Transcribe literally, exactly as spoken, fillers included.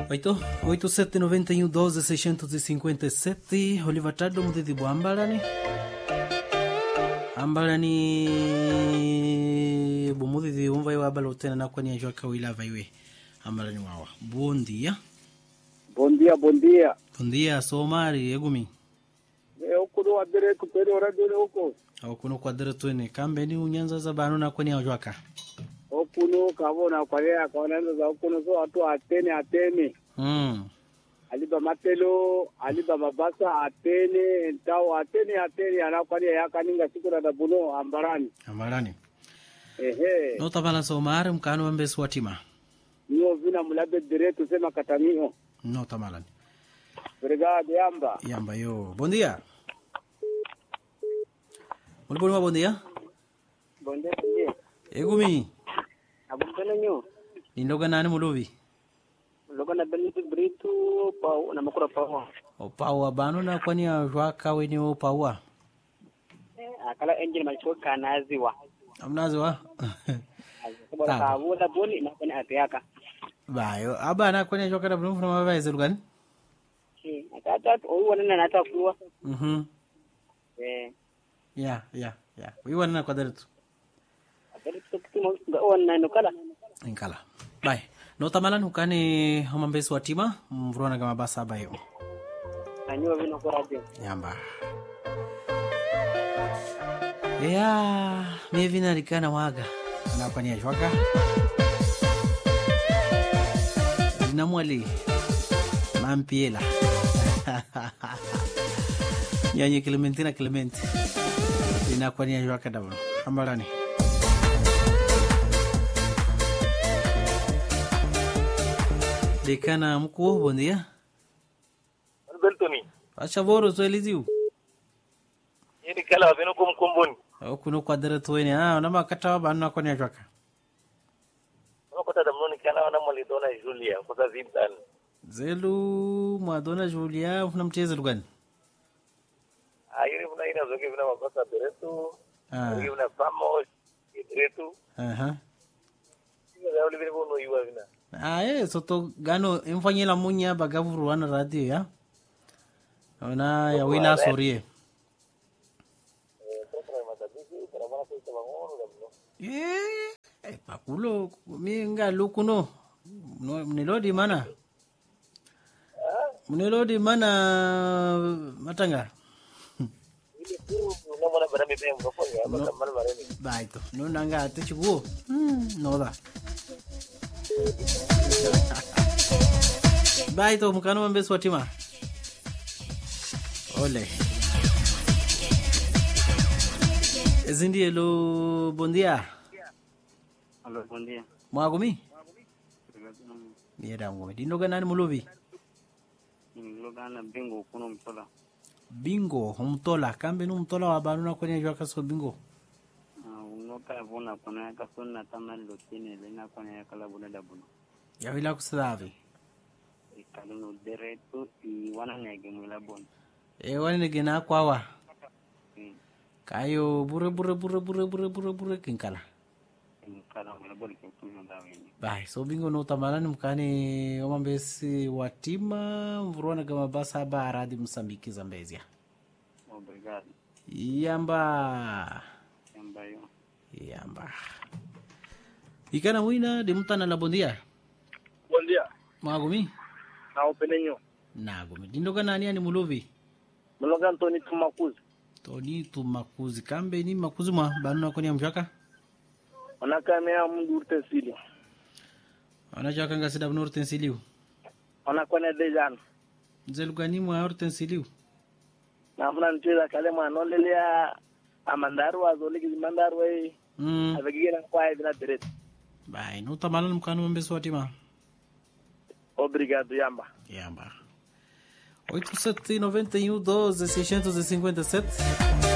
oito oito sete noventa e um doze seiscentos e cinquenta e sete. Oliva Tado mudidi buambalani ambalani bumudidi umva yo abalo tena na kwani ajwa kawila vaiwe ambalani wawa. Bom dia. Bom dia, bom dia. Bom dia, Somari egumi. Eu kuno adere kupero radio huko. Au kuno kwadere twene kambe ni unyanza za banu na kwani ajwa ka. Okuno kavona kwalea kwaanza za okuno so atu atene atene. Mm. Aliba matelo, aliba mabasa atene, ntao atene atene anakwani yakaninga siku na dabuno ambarani. Ambarani. Ehe. No tabala Somari mkano wambe swatima. Niyo vina mulabe direto sema katamio. No tamalani. Obrigado, Yamba. Yamba yo. Bom dia. Muito bom, bom dia. Bom dia, bom dia. Egumi. Abumpena nyo. Indoga nani muluvi? Loga na Benito Brito pau na makura pau. O pau abano na kwani ajwaka weni o pau. Eh, akala engine macho kanaziwa. Amnaziwa. Saboda kawo da boni na kwani atiyaka. Bayo, abana kwani ajwaka da bunu funa mabaize lugani? Eh, atata o wana na atakuwa. Mhm. Eh. Ya, ya, ya. Wiwa na kwa daritu. Daritu kitimo ga wana no kala. Inkala. Bye. No tamalan hukani homambesu watima mvrona kama basa bayo. Anyo vino kwa radio. Yamba. Ya, mie vina rikana waga. Na kwani ajwaka. Namwali. Mampiela. Nyanyi Clementina Clemente. Ina kwani ajwaka dawo. Ambarani. Dekana mkuu, bom dia. Beltoni. Acha boro sweliziu. Yini kala bino kum kumbuni. O kuno kwadere tuene ah na makata ba na kwani ajwaka. No kota da mnoni kala wana mali dona Julia kota zimdan. Zelu Madonna Julia una mchezo lugani? Ayiri mna ina zoge bina mabasa direto. Ah. Zoge bina famo direto. Aha. Ina zauli bina bono yuwa bina. Ah eh soto gano infanyela munya bagavuru wana radio ya. Ona ya wila sorie. Eh, eh pakulo minga lukuno. No mnelodi mana? Mnelodi mana matanga? No mona bara mebe mko ya baka mal bareni. Baito, no nanga atichugo. Hmm, no da. Baito mkano mambesu watima. Ole. Ezindi elo bom dia. Allo, bom dia. Mwagumi? Mira ngome. Dinoga nani muluvi? Loga na bingo kuno mtola. Bingo, humtola. Kambe nu mtola wa baruna kwenye jwaka so bingo. Unoka vona kuna kasona tamani lotine lena kwenye kala buna dabuno. Ya wila kusadhavi. Ikaluno direto i wana nyege mwila bon. E wani nige na kwawa. Kayo bure bure bure bure bure bure bure kinkala. Kala mwila bon kintuno daweni. Bai, so bingo no tamalani mkani omambesi watima mvurwana kama basa ba aradi Msambiki Zambezia. Obrigado. Yamba. Yamba yo. Yamba. Ikana mwina de mutana la bondia. Bom dia. Magumi? Na openenyo. Nagumi. Dindoga nani ani muluvi? Mloga Antoni Tumakuzi. Toni Tumakuzi. Kambe ni makuzi mwa banuna kwenye mshaka? Wanakamea mundu urtensili. Wanachaka nga sida vina urtensiliu? Wanakwane dejano. Zelugani mwa urtensiliu? Na muna ncheza kale mwa nolelea amandaru wazoli kizimandaru wei. Mm. Avegigena kwa evina direto. Bai, no tamalani mkanu mbesu watima. Obrigado, Yamba. Yamba. oito sete noventa e um doze seiscentos e cinquenta e sete